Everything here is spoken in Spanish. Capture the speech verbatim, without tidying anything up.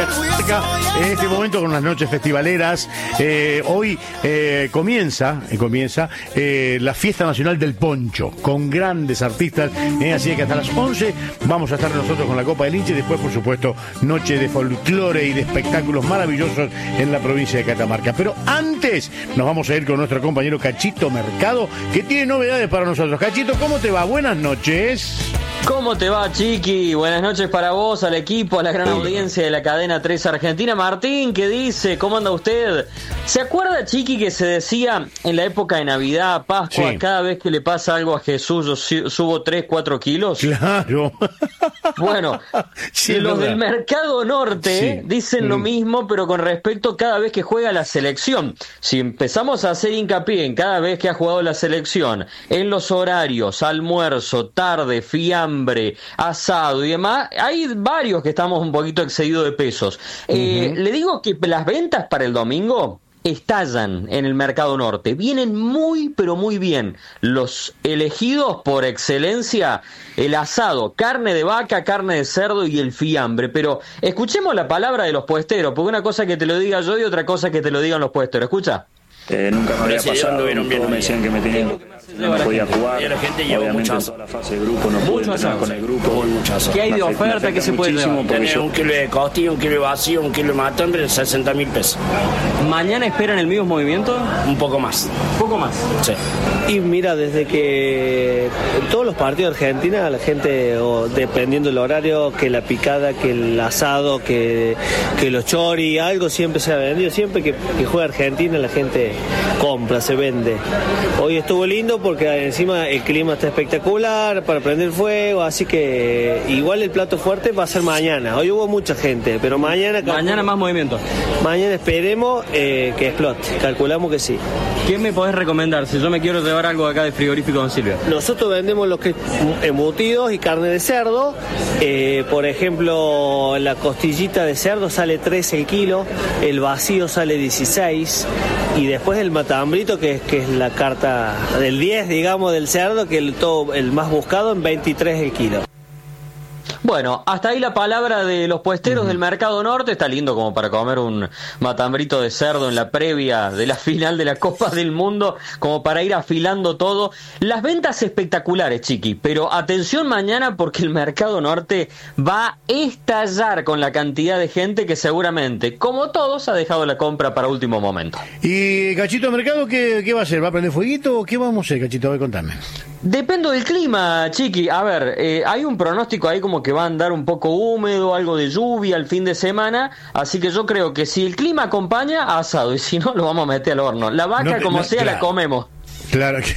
Catamarca, en este momento con las noches festivaleras. Eh, hoy eh, comienza, eh, comienza eh, la Fiesta Nacional del Poncho, con grandes artistas, eh, así que hasta las once vamos a estar nosotros con la Copa del Hinche, y después, por supuesto, noche de folclore y de espectáculos maravillosos en la provincia de Catamarca. Pero antes nos vamos a ir con nuestro compañero Cachito Mercado, que tiene novedades para nosotros. Cachito, ¿cómo te va? Buenas noches. ¿Cómo te va, Chiqui? Buenas noches para vos, al equipo, a la gran audiencia de la cadena tres Argentina. Martín, ¿qué dice? ¿Cómo anda usted? ¿Se acuerda, Chiqui, que se decía en la época de Navidad, Pascua, sí, cada vez que le pasa algo a Jesús yo subo tres, cuatro kilos? Claro. Bueno, sí, los del Mercado Norte sí. dicen mm. lo mismo, pero con respecto cada vez que juega la selección. Si empezamos a hacer hincapié en cada vez que ha jugado la selección, en los horarios, almuerzo, tarde, fiambre, asado y demás, hay varios que estamos un poquito excedidos de pesos. Eh, uh-huh. Le digo que las ventas para el domingo estallan en el Mercado Norte, vienen muy pero muy bien. Los elegidos por excelencia, el asado, carne de vaca, carne de cerdo y el fiambre. Pero escuchemos la palabra de los puesteros, porque una cosa que te lo diga yo y otra cosa que te lo digan los puesteros. Escucha. Eh, nunca me había pasado, bien, bien, me decían que me tenían, no me podía jugar. Y la gente llevó muchas toda la fase de grupo, no pude entrenar con el grupo. ¿Qué hay de oferta? ¿Qué se puede llevar? Tener un kilo de costilla, un kilo de vacío, un kilo de matambre, sesenta mil pesos. ¿Mañana esperan el mismo movimiento? Un poco más. ¿Un poco más? Sí. Y mira, desde que en todos los partidos de Argentina, la gente, o dependiendo del horario, que la picada, que el asado, que, que los chori, algo siempre se ha vendido. Siempre que, que juega Argentina, la gente compra, se vende. Hoy estuvo lindo porque encima el clima está espectacular para prender fuego, así que igual el plato fuerte va a ser mañana. Hoy hubo mucha gente, pero mañana... Mañana más movimiento. Mañana esperemos eh, que explote, calculamos que sí. ¿Qué me podés recomendar si yo me quiero llevar algo acá de frigorífico, don Silvio? Nosotros vendemos lo que es embutidos y carne de cerdo. Eh, por ejemplo, la costillita de cerdo sale trece el kilo, el vacío sale dieciséis, y después el matambrito, que es, que es la carta del diez, digamos, del cerdo, que el, todo, el más buscado, en veintitrés el kilo. Bueno, hasta ahí la palabra de los puesteros uh-huh. del Mercado Norte. Está lindo como para comer un matambrito de cerdo en la previa de la final de la Copa del Mundo, como para ir afilando todo. Las ventas espectaculares, Chiqui, pero atención mañana porque el Mercado Norte va a estallar con la cantidad de gente que seguramente, como todos, ha dejado la compra para último momento. ¿Y Cachito Mercado qué, qué va a hacer? ¿Va a prender fueguito o qué vamos a hacer, Cachito? A ver, contame. Depende del clima, Chiqui. A ver, eh, hay un pronóstico ahí como que va a andar un poco húmedo, algo de lluvia el fin de semana, así que yo creo que si el clima acompaña, asado, y si no, lo vamos a meter al horno. La vaca, no te, como no, sea, claro. la comemos. Claro que